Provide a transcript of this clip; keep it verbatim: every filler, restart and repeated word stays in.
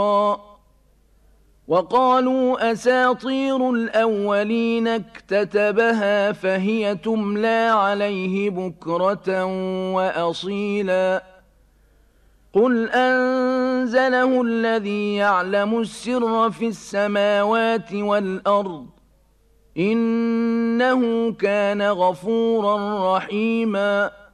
وقالوا أساطير الأولين اكتتبها فهي تملى عليه بكرة وأصيلا قل أنزله الذي يعلم السر في السماوات والأرض إنه كان غفورا رحيما